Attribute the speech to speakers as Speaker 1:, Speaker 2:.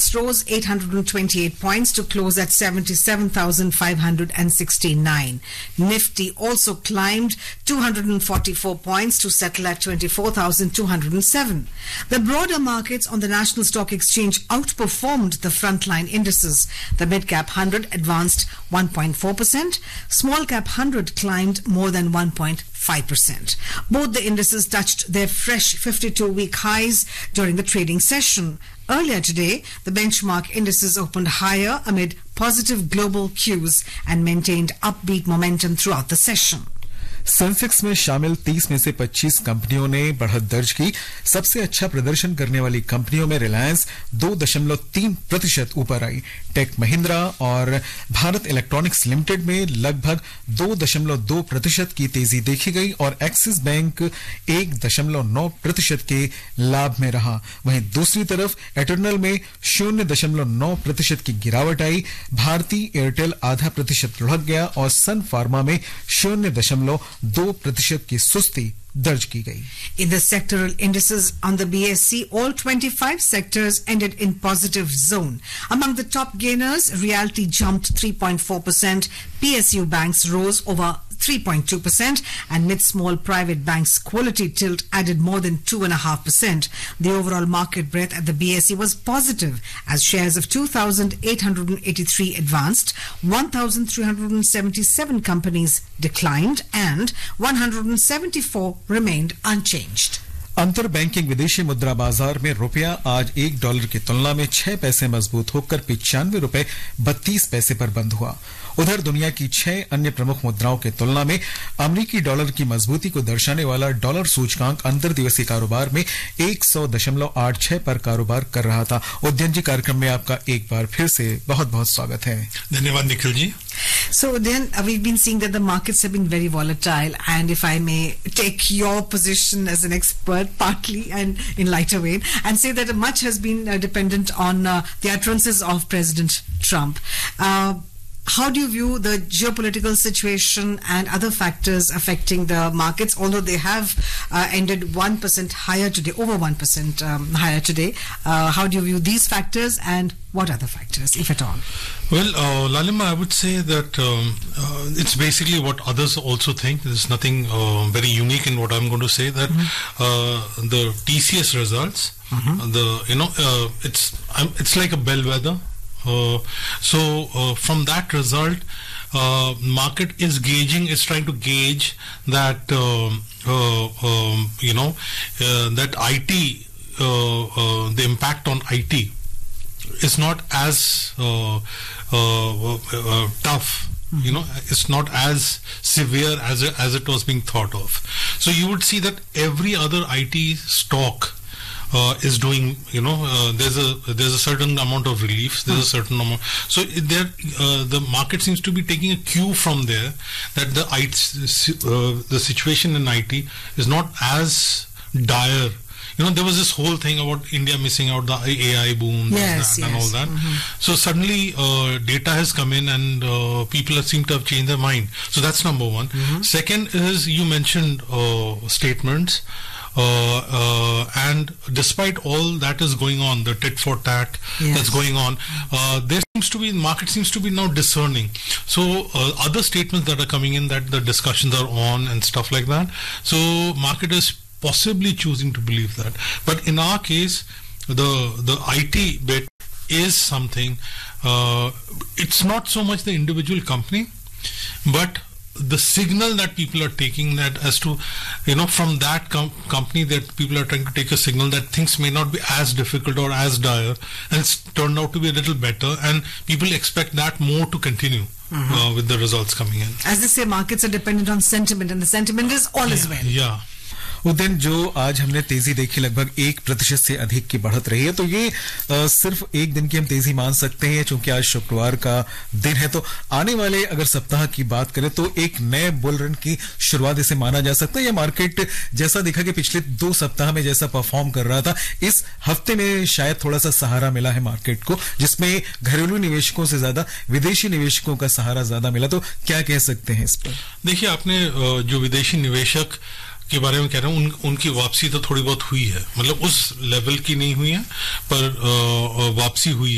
Speaker 1: Sensex rose 828 points to close at 77,569. Nifty also climbed 244 points to settle at 24,207. The broader markets on the National Stock Exchange outperformed the frontline indices. The mid-cap 100 advanced 1.4%. Small-cap 100 climbed more than 1.5%. Both the indices touched their fresh 52-week highs during the trading session. Earlier today, the benchmark indices opened higher amid positive global cues and maintained upbeat momentum throughout the session.
Speaker 2: Sensex में शामिल 30 में से 25 कंपनियों ने बढ़त दर्ज की। सबसे अच्छा प्रदर्शन करने वाली कंपनियों में रिलायंस 2.3% ऊपर आई। टेक महिंद्रा और भारत इलेक्ट्रॉनिक्स लिमिटेड में लगभग 2.2% की तेजी देखी गई और एक्सिस बैंक 1.9% के लाभ में रहा। वहीं दूसरी तरफ एटर्नल में 0.9% की गिरावट आई। भारती एयरटेल 0.5% लुढ़क गया और सन फार्मा में 0.2% की सुस्ती दर्ज की गई।
Speaker 1: In the sectoral indices on the BSE, all 25 sectors ended in positive zone. Among the top gainers, Realty jumped 3.4%, PSU banks rose over 3.2%, and mid-small private banks Quality Tilt added more than 2.5%. The overall market breadth at the BSE was positive as shares of 2,883 advanced, 1,377 companies declined, and 174 remained unchanged.
Speaker 2: अंतर banking विदेशी मुद्रा बाजार में रुपया आज $1 की तुलना में 6 पैसे मजबूत होकर 95 रुपए 32 पैसे पर बंद हुआ। उधर दुनिया की 6 अन्य प्रमुख मुद्राओं की तुलना में अमेरिकी डॉलर की मजबूती को दर्शाने वाला डॉलर सूचकांक अंतर दिवसीय कारोबार में 100.86 पर कारोबार कर रहा था। उद्यन जी, कार्यक्रम में आपका एक बार फिर से बहुत बहुत स्वागत है।
Speaker 3: धन्यवाद Nikhil ji.
Speaker 1: So then we've been seeing that the markets have been very volatile, and if I may take your position as an expert partly and in lighter vein and say that much has been dependent on the utterances of President Trump. How do you view the geopolitical situation and other factors affecting the markets, although they have ended 1% higher today, over 1% higher today? How do you view these factors and what other factors, if at all?
Speaker 3: Well, Lalima, I would say that it's basically what others also think. There's nothing very unique in what I'm going to say. That the TCS results, it's like a bellwether. So from that result, market is trying to gauge that that IT, the impact on IT is not as tough. It's not as severe as it was being thought of. So you would see that every other IT stock is doing, there's a certain amount of relief, there's a certain amount. So the market seems to be taking a cue from there that the situation in IT is not as dire. There was this whole thing about India missing out the AI boom and all that. So suddenly data has come in and people seem to have changed their mind. So that's number one. Second is, you mentioned statements. And despite all that is going on, the tit for tat that's going on, market seems to be now discerning. So other statements that are coming in, that the discussions are on and stuff like that. So market is possibly choosing to believe that. But in our case, the IT bit is something. It's not so much the individual company, but the signal that people are taking, that as to, from that company, that people are trying to take a signal that things may not be as difficult or as dire, and it's turned out to be a little better, and people expect that more to continue with the results coming in.
Speaker 1: As they say, markets are dependent on sentiment, and the sentiment is all is well.
Speaker 3: Yeah.
Speaker 2: Udayan, जो आज हमने तेजी देखी लगभग 1% से अधिक की बढ़त रही है, तो ये सिर्फ एक दिन की हम तेजी मान सकते हैं क्योंकि आज शुक्रवार का दिन है। तो आने वाले अगर सप्ताह की बात करें तो एक नए बुल रन की शुरुआत इसे माना जा सकता है। यह मार्केट जैसा देखा कि पिछले 2 सप्ताह में जैसा परफॉर्म कर रहा था, इस हफ्ते में शायद थोड़ा सा सहारा मिला है मार्केट को, जिसमें घरेलू निवेशकों से ज्यादा विदेशी निवेशकों का सहारा ज्यादा मिला। तो क्या कह सकते हैं इस पर?
Speaker 3: देखिए, आपने जो विदेशी निवेशक के बारे में कह रहा हूं, उनकी वापसी तो थोड़ी बहुत हुई है, मतलब उस लेवल की नहीं हुई है, पर वापसी हुई